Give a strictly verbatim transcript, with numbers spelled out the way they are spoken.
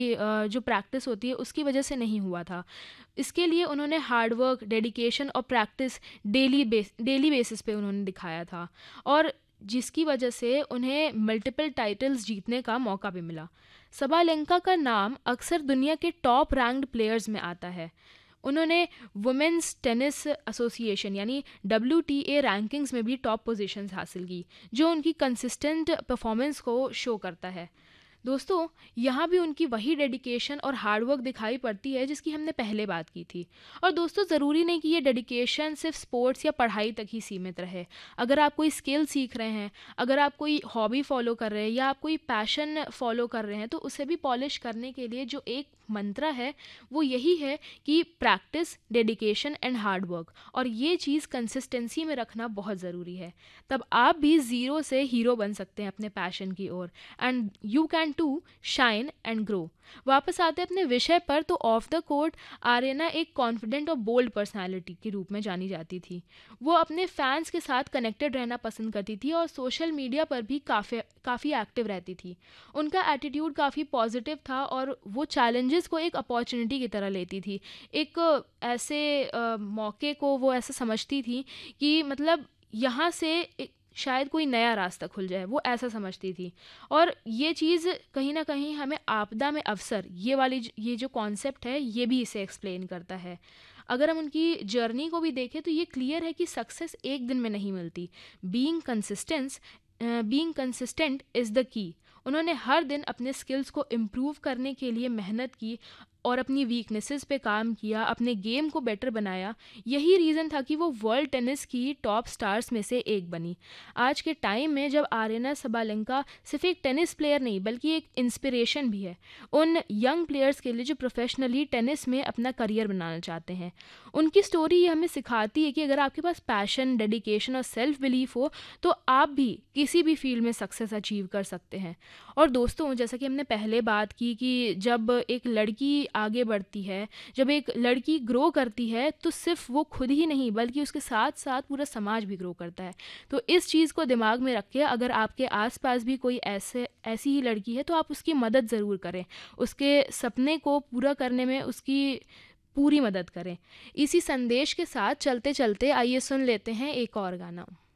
अ, जो प्रैक्टिस होती है उसकी वजह से नहीं हुआ था। इसके लिए उन्होंने हार्ड वर्क, डेडिकेशन और practice daily base daily basis पे उन्होंने दिखाया था, और जिसकी वजह से उन्हें मल्टीपल टाइटल्स जीतने का मौका भी मिला। सबालेंका का नाम अक्सर दुनिया के टॉप रैंक्ड प्लेयर्स में आता है। उन्होंने वुमेन्स टेनिस एसोसिएशन यानी डब्ल्यू टी ए रैंकिंग्स में भी टॉप पोजीशंस हासिल की, जो उनकी कंसिस्टेंट परफॉर्मेंस को शो करता है। दोस्तों, यहाँ भी उनकी वही डेडिकेशन और हार्ड वर्क दिखाई पड़ती है जिसकी हमने पहले बात की थी। और दोस्तों, ज़रूरी नहीं कि ये डेडिकेशन सिर्फ स्पोर्ट्स या पढ़ाई तक ही सीमित रहे। अगर आप कोई स्किल सीख रहे हैं, अगर आप कोई हॉबी फॉलो कर रहे हैं या आप कोई पैशन फॉलो कर रहे हैं, तो उसे भी पॉलिश करने के लिए जो एक मंत्र है वो यही है कि practice, dedication and hard work, और ये चीज़ कंसिस्टेंसी में रखना बहुत ज़रूरी है। तब आप भी ज़ीरो से हीरो बन सकते हैं अपने पैशन की ओर, and you can to shine and grow. वापस आते हैं अपने विषय पर, तो ऑफ द कोर्ट आर्यना एक कॉन्फिडेंट और बोल्ड पर्सनालिटी के रूप में जानी जाती थी। वो अपने फैंस के साथ कनेक्टेड रहना पसंद करती थी और सोशल मीडिया पर भी काफ़ी काफ़ी एक्टिव रहती थी। उनका एटीट्यूड काफ़ी पॉजिटिव था और वो चैलेंजेस को एक अपॉर्चुनिटी की तरह लेती थी। एक अ, ऐसे अ, मौके को वो ऐसा समझती थी कि मतलब यहाँ से एक शायद कोई नया रास्ता खुल जाए, वो ऐसा समझती थी। और ये चीज़ कहीं ना कहीं हमें आपदा में अवसर, ये वाली ज- ये जो कॉन्सेप्ट है, ये भी इसे एक्सप्लेन करता है। अगर हम उनकी जर्नी को भी देखें तो ये क्लियर है कि सक्सेस एक दिन में नहीं मिलती। Being consistence being consistent is the key. उन्होंने हर दिन अपने स्किल्स को इम्प्रूव करने के लिए मेहनत की और अपनी वीकनेसेस पे काम किया, अपने गेम को बेटर बनाया। यही रीज़न था कि वो वर्ल्ड टेनिस की टॉप स्टार्स में से एक बनी। आज के टाइम में जब आर्यना सबालेंका सिर्फ एक टेनिस प्लेयर नहीं बल्कि एक इंस्पिरेशन भी है उन यंग प्लेयर्स के लिए जो प्रोफेशनली टेनिस में अपना करियर बनाना चाहते हैं। उनकी स्टोरी ये हमें सिखाती है कि अगर आपके पास पैशन, डेडिकेशन और सेल्फ बिलीफ हो तो आप भी किसी भी फील्ड में सक्सेस अचीव कर सकते हैं। और दोस्तों, जैसा कि हमने पहले बात की कि जब एक लड़की आगे बढ़ती है, जब एक लड़की ग्रो करती है, तो सिर्फ वो खुद ही नहीं बल्कि उसके साथ साथ पूरा समाज भी ग्रो करता है। तो इस चीज़ को दिमाग में रखिए, अगर आपके आसपास भी कोई ऐसे ऐसी ही लड़की है तो आप उसकी मदद ज़रूर करें, उसके सपने को पूरा करने में उसकी पूरी मदद करें। इसी संदेश के साथ चलते चलते आइए सुन लेते हैं एक और गाना।